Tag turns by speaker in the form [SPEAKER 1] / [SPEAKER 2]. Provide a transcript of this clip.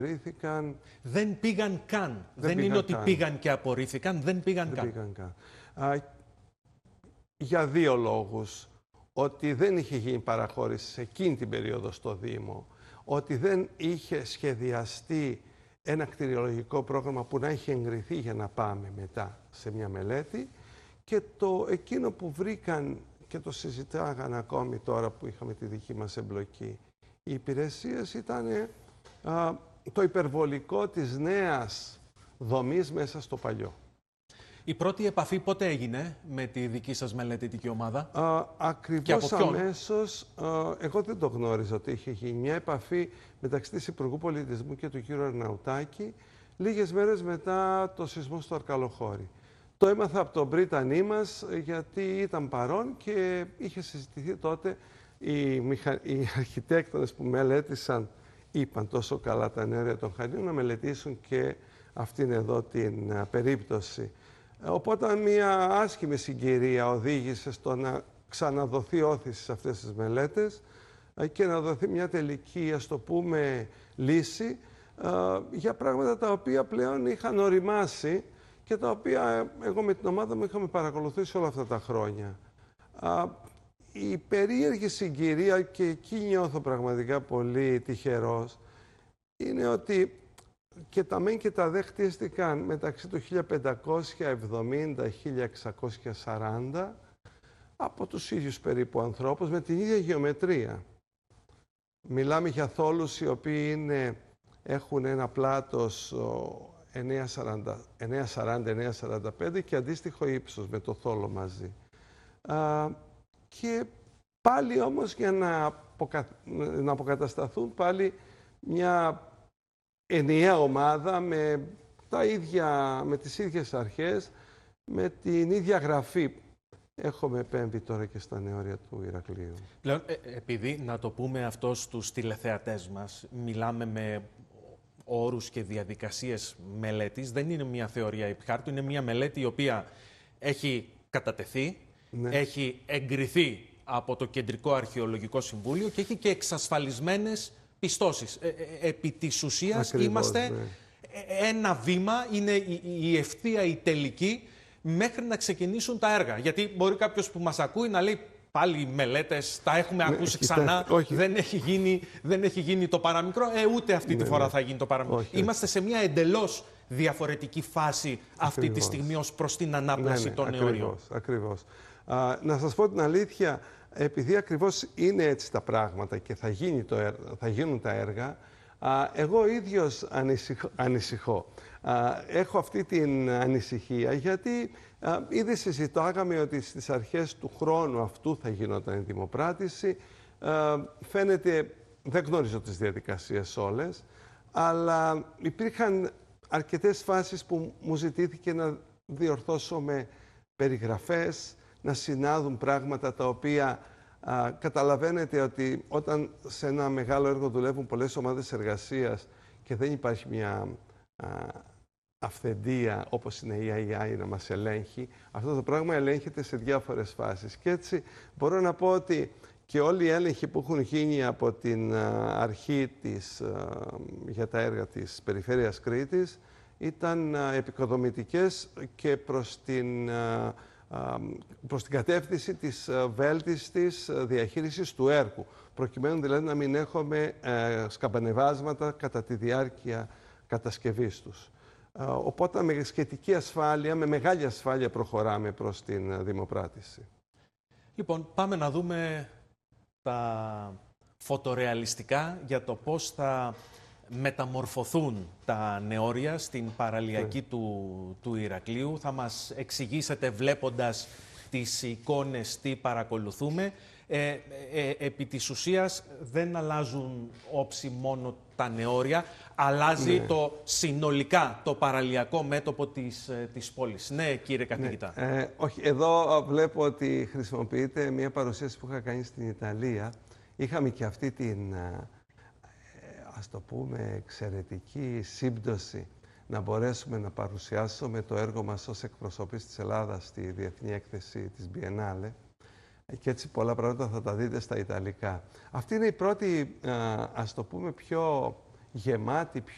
[SPEAKER 1] Δεν πήγαν καν. Δεν είναι ότι πήγαν και απορρίφθηκαν, δεν πήγαν καν.
[SPEAKER 2] Για δύο λόγους. Ότι δεν είχε γίνει παραχώρηση σε εκείνη την περίοδο στο Δήμο, ότι δεν είχε σχεδιαστεί ένα κτηριολογικό πρόγραμμα που να έχει εγκριθεί για να πάμε μετά σε μια μελέτη, και εκείνο που βρήκαν και το συζητάγαν ακόμη τώρα που είχαμε τη δική μας εμπλοκή οι υπηρεσίες, ήταν το υπερβολικό της νέας δομής μέσα στο παλιό.
[SPEAKER 1] Η πρώτη επαφή πότε έγινε με τη δική σας μελετητική ομάδα?
[SPEAKER 2] Ακριβώς αμέσως, εγώ δεν το γνώριζα ότι είχε γίνει μια επαφή μεταξύ της Υπουργού Πολιτισμού και του κ. Αρναουτάκη λίγες μέρες μετά το σεισμό στο Αρκαλοχώρι. Το έμαθα από τον πρίτανή μας, γιατί ήταν παρόν και είχε συζητηθεί τότε. Οι αρχιτέκτονες που μελέτησαν είπαν τόσο καλά τα νεόρια των Χανίων να μελετήσουν και αυτήν εδώ την περίπτωση. Οπότε μια άσχημη συγκυρία οδήγησε στο να ξαναδοθεί όθηση σε αυτές τις μελέτες και να δοθεί μια τελική, ας το πούμε, λύση για πράγματα τα οποία πλέον είχαν οριμάσει και τα οποία εγώ με την ομάδα μου είχαμε παρακολουθήσει όλα αυτά τα χρόνια. Η περίεργη συγκυρία, και εκεί νιώθω πραγματικά πολύ τυχερός, είναι ότι και τα μεν και τα δε χτίστηκαν μεταξύ του 1570-1640 από τους ίδιους περίπου ανθρώπους με την ίδια γεωμετρία. Μιλάμε για θόλους οι οποίοι έχουν ένα πλάτος 940-945 και αντίστοιχο ύψος με το θόλο μαζί. Και πάλι όμως για να αποκατασταθούν πάλι μια ενιαία ομάδα με τις ίδιες αρχές, με την ίδια γραφή. Έχουμε επέμβει τώρα και στα νεόρια του Ηρακλείου.
[SPEAKER 1] Πλέον, επειδή, να το πούμε αυτό στους τηλεθεατές μας, μιλάμε με όρους και διαδικασίες μελέτης, δεν είναι μια θεωρία επιχάρτου, είναι μια μελέτη η οποία έχει κατατεθεί, έχει εγκριθεί από το Κεντρικό Αρχαιολογικό Συμβούλιο και έχει και εξασφαλισμένες πιστώσεις. Επί της ουσίας είμαστε ένα βήμα, είναι η ευθεία η τελική μέχρι να ξεκινήσουν τα έργα. Γιατί μπορεί κάποιος που μας ακούει να λέει πάλι οι μελέτες, τα έχουμε ακούσει ξανά, δεν έχει γίνει το παραμικρό, ούτε αυτή τη φορά θα γίνει το παραμικρό. Είμαστε σε μια εντελώς διαφορετική φάση αυτή τη στιγμή ως προς την ανάπλαση των νεωρίων.
[SPEAKER 2] Ακριβώς. Να σας πω την αλήθεια, επειδή ακριβώς είναι έτσι τα πράγματα και θα γίνουν τα έργα, εγώ ίδιος ανησυχώ. Έχω αυτή την ανησυχία γιατί ήδη συζητάγαμε ότι στις αρχές του χρόνου αυτού θα γινόταν η δημοπράτηση. Φαίνεται, δεν γνωρίζω τις διαδικασίες όλες, αλλά υπήρχαν αρκετές φάσεις που μου ζητήθηκε να διορθώσω με περιγραφές, να συνάδουν πράγματα τα οποία καταλαβαίνετε ότι όταν σε ένα μεγάλο έργο δουλεύουν πολλές ομάδες εργασίας και δεν υπάρχει μια αυθεντία όπως είναι η AI να μας ελέγχει, αυτό το πράγμα ελέγχεται σε διάφορες φάσεις. Και έτσι μπορώ να πω ότι και όλοι οι έλεγχοι που έχουν γίνει από την αρχή για τα έργα της Περιφέρειας Κρήτης ήταν επικοδομητικές και προς την κατεύθυνση της βέλτιστης διαχείρισης του έργου, προκειμένου δηλαδή να μην έχουμε σκαμπανεβάσματα κατά τη διάρκεια κατασκευής τους. Οπότε με σχετική ασφάλεια, με μεγάλη ασφάλεια προχωράμε προς την δημοπράτηση.
[SPEAKER 1] Λοιπόν, πάμε να δούμε τα φωτορεαλιστικά για το πώς θα μεταμορφωθούν τα νεόρια στην παραλιακή του Ηρακλείου. Θα μας εξηγήσετε βλέποντας τις εικόνες τι παρακολουθούμε. Επί της ουσίας δεν αλλάζουν όψη μόνο τα νεόρια, αλλάζει το συνολικά το παραλιακό μέτωπο της πόλης. Ναι, κύριε καθηγητά.
[SPEAKER 2] Όχι, εδώ βλέπω ότι χρησιμοποιείται μια παρουσίαση που είχα κάνει στην Ιταλία. Είχαμε και αυτή την, ας το πούμε, εξαιρετική σύμπτωση να μπορέσουμε να παρουσιάσουμε το έργο μας ως εκπροσώπης της Ελλάδας στη Διεθνή Έκθεση της Biennale. Και έτσι πολλά πράγματα θα τα δείτε στα Ιταλικά. Αυτή είναι η πρώτη, ας το πούμε, πιο γεμάτη,